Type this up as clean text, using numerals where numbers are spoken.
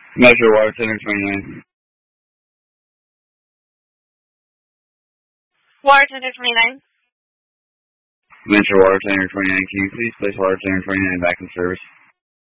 Metro Water Center 29. Water Center 29. Metro Water Center 29. Can you please place Water Center 29 back in service?